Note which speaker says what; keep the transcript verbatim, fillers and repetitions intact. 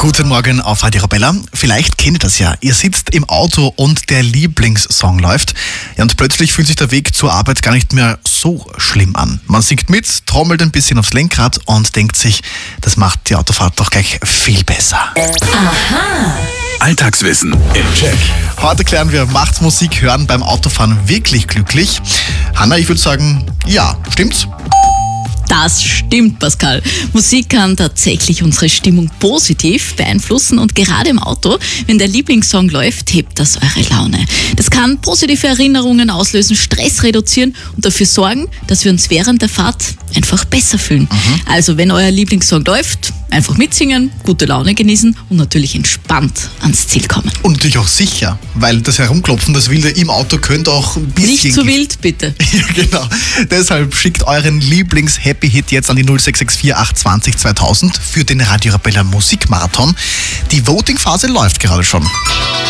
Speaker 1: Guten Morgen auf Radio Arabella. Vielleicht kennt ihr das ja. Ihr sitzt im Auto und der Lieblingssong läuft. Ja, und plötzlich fühlt sich der Weg zur Arbeit gar nicht mehr so schlimm an. Man singt mit, trommelt ein bisschen aufs Lenkrad und denkt sich, das macht die Autofahrt doch gleich viel besser.
Speaker 2: Aha!
Speaker 3: Alltagswissen im Check.
Speaker 1: Heute klären wir, macht Musik hören beim Autofahren wirklich glücklich? Hanna, ich würde sagen, ja, stimmt's?
Speaker 2: Das stimmt, Pascal. Musik kann tatsächlich unsere Stimmung positiv beeinflussen und gerade im Auto, wenn der Lieblingssong läuft, hebt das eure Laune. Das kann positive Erinnerungen auslösen, Stress reduzieren und dafür sorgen, dass wir uns während der Fahrt einfach besser fühlen. Mhm. Also wenn euer Lieblingssong läuft, einfach mitsingen, gute Laune genießen und natürlich entspannt ans Ziel kommen.
Speaker 1: Und natürlich auch sicher, weil das Herumklopfen, das Wilde im Auto könnte auch ein bisschen...
Speaker 2: Nicht zu wild, bitte.
Speaker 1: Ja, genau. Deshalb schickt euren Lieblings-Happy-Hit jetzt an die null sechs sechs vier acht zwanzig zweitausend für den Radio Arabella Musikmarathon. Die Voting-Phase läuft gerade schon.